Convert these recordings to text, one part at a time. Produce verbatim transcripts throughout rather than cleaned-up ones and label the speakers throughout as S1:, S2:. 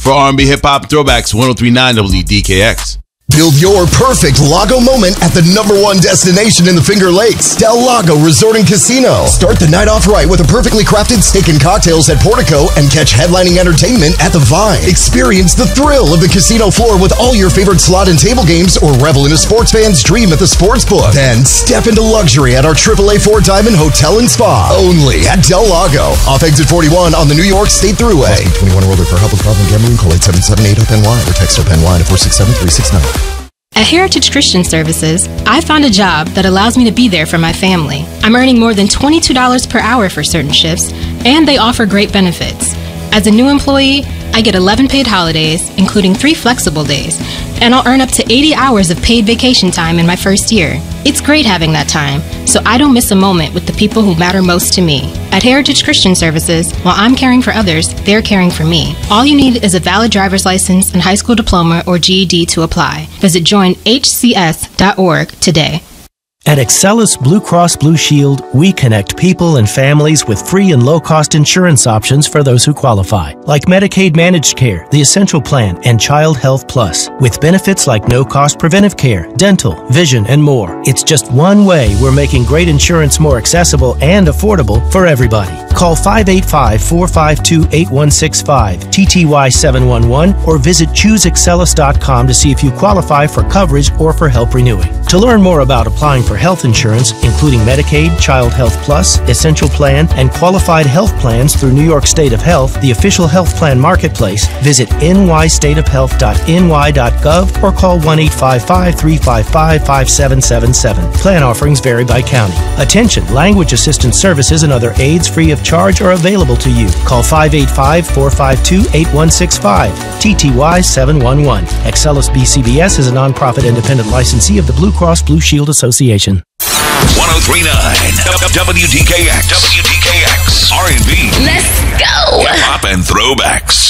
S1: For R and B Hip Hop Throwbacks, one oh three point nine W D K X.
S2: Build your perfect Lago moment at the number one destination in the Finger Lakes, Del Lago Resort and Casino. Start the night off right with a perfectly crafted steak and cocktails at Portico and catch headlining entertainment at the Vine. Experience the thrill of the casino floor with all your favorite slot and table games or revel in a sports fan's dream at the Sportsbook. Then step into luxury at our triple A Four Diamond Hotel and Spa. Only at Del Lago. Off exit forty-one on the New York State Thruway. Must be twenty-one or older. For help with problem gambling, call eight seven seven eight O P N Y or text O P N Y to four six seven three six nine.
S3: At Heritage Christian Services, I found a job that allows me to be there for my family. I'm earning more than twenty-two dollars per hour for certain shifts, and they offer great benefits. As a new employee, I get eleven paid holidays, including three flexible days, and I'll earn up to eighty hours of paid vacation time in my first year. It's great having that time, so I don't miss a moment with the people who matter most to me. At Heritage Christian Services, while I'm caring for others, they're caring for me. All you need is a valid driver's license and high school diploma or G E D to apply. Visit join H C S dot org today.
S4: At Excellus Blue Cross Blue Shield, we connect people and families with free and low-cost insurance options for those who qualify, like Medicaid Managed Care, the Essential Plan, and Child Health Plus, with benefits like no-cost preventive care, dental, vision, and more. It's just one way we're making great insurance more accessible and affordable for everybody. Call five eight five, four five two, eight one six five, T T Y seven one one, or visit choose excellus dot com to see if you qualify for coverage or for help renewing. To learn more about applying for health insurance, including Medicaid, Child Health Plus, Essential Plan, and qualified health plans through New York State of Health, the official health plan marketplace, visit n y state of health dot n y dot gov or call one eight five five, three five five, five seven seven seven. Plan offerings vary by county. Attention, language assistance services and other aids free of charge are available to you. Call five eight five, four five two, eight one six five, T T Y seven one one. Excellus B C B S is a nonprofit independent licensee of the Blue Cross Blue Shield Association.
S5: one oh three point nine W D K X. W D K X. R and B.
S6: Let's go.
S5: Hip hop and throwbacks.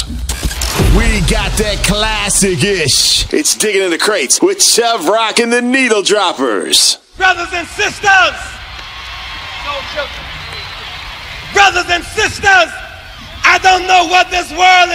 S7: We got that classic-ish. It's Digging in the Crates with Chev Rock and the Needle Droppers.
S8: Brothers and sisters. Brothers and sisters, I don't know what this world